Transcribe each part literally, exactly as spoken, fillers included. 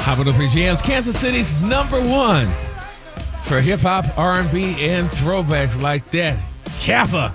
Hot one oh three Jams, Kansas City's number one for hip-hop, R and B, and throwbacks like that. Kappa,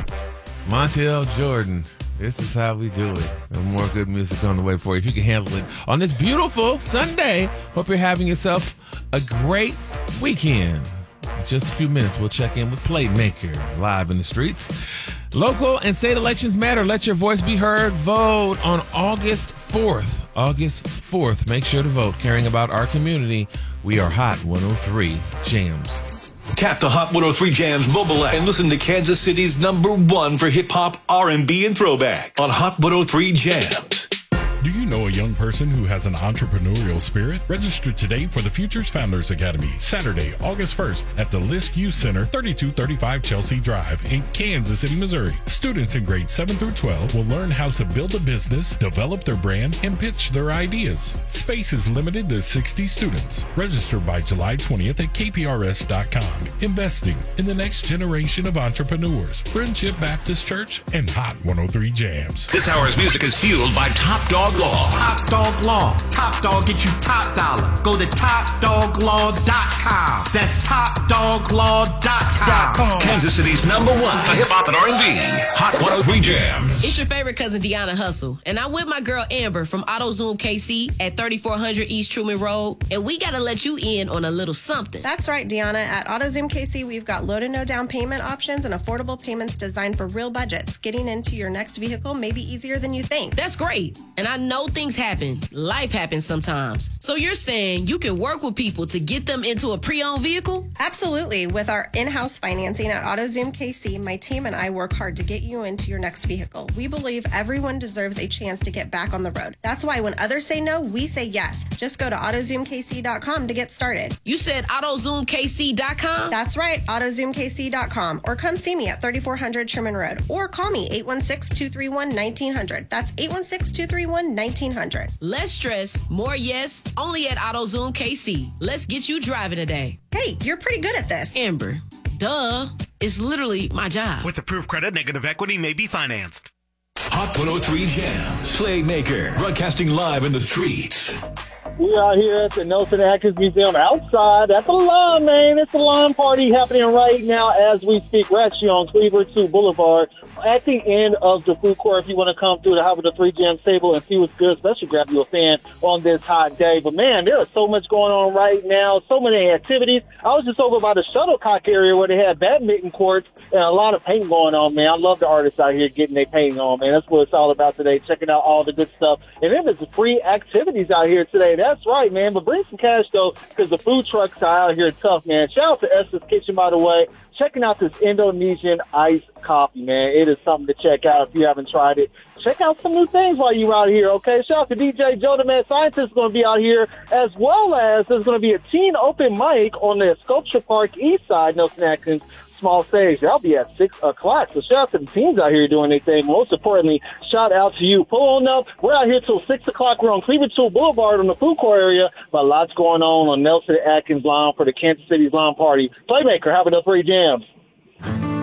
Montel Jordan. This is how we do it. And more good music on the way for you. If you can handle it on this beautiful Sunday, hope you're having yourself a great weekend. In just a few minutes, we'll check in with Playmaker live in the streets. Local and state elections matter. Let your voice be heard. Vote on August fourth. August fourth. Make sure to vote. Caring about our community. We are Hot one oh three Jams. Tap the Hot one oh three Jams mobile app and listen to Kansas City's number one for hip-hop, R and B, and throwback on Hot one oh three Jams. Do you know a young person who has an entrepreneurial spirit? Register today for the Futures Founders Academy, Saturday, August first at the Lisk Youth Center, thirty-two thirty-five Chelsea Drive in Kansas City, Missouri. Students in grades seven through twelve will learn how to build a business, develop their brand, and pitch their ideas. Space is limited to sixty students. Register by July twentieth at K P R S dot com. Investing in the next generation of entrepreneurs. Friendship Baptist Church and Hot one oh three Jams. This hour's music is fueled by Top Dog Law. Top Dog Law. Top Dog get you top dollar. Go to top dog law dot com. That's top dog law dot com. Kansas City's number one for hip-hop and R and B. Hot one oh three Jams. It's your favorite cousin, Deanna Hustle. And I'm with my girl, Amber, from AutoZoom K C at thirty-four hundred East Truman Road. And we got to let you in on a little something. That's right, Deanna. At AutoZoom K C, we've got low to no down payment options and affordable payments designed for real budgets. Getting into your next vehicle may be easier than you think. That's great. And I know things happen. Life happens sometimes. So you're saying you can work with people to get them into a pre-owned vehicle? Absolutely. With our in-house financing at AutoZoom K C, my team and I work hard to get you into your next vehicle. We believe everyone deserves a chance to get back on the road. That's why when others say no, we say yes. Just go to auto zoom k c dot com to get started. You said auto zoom k c dot com? That's right, auto zoom k c dot com. Or come see me at thirty-four hundred Sherman Road. Or call me eight one six, two three one, one nine zero zero. That's eight one six, two three one, one nine zero zero. Less stress, more yes, only at AutoZoom K C. Let's get you driving today. Hey, you're pretty good at this. Amber, duh. It's literally my job. With approved credit, negative equity may be financed. Hot one oh three Jams. Playmaker. Broadcasting live in the streets. We are here at the Nelson Atkins Museum outside at the lawn, man. It's a lawn party happening right now as we speak. We're actually on Cleaver two Boulevard at the end of the food court. If you want to come through the Hot one oh three Jams table and see what's good, especially grab you a fan on this hot day. But, man, there is so much going on right now, so many activities. I was just over by the shuttlecock area where they had badminton courts and a lot of painting going on, man. I love the artists out here getting their painting on, man. That's what it's all about today, checking out all the good stuff. And then there's free activities out here today. That's right, man. But bring some cash, though, because the food trucks are out here tough, man. Shout out to Esther's Kitchen, by the way. Checking out this Indonesian iced coffee, man. It is something to check out if you haven't tried it. Check out some new things while you're out here, okay? Shout out to D J Joe, the Mad Scientist, is going to be out here, as well as there's going to be a teen open mic on the Sculpture Park East Side, Nelson Atkins small stage. That'll be at six o'clock. So shout out to the teams out here doing their thing. Most importantly, shout out to you. Pull on up. We're out here till six o'clock. We're on Cleaver two Boulevard on the food court area. But lots going on on Nelson Atkins lawn for the Kansas City's lawn party. Playmaker, have it up three Jams.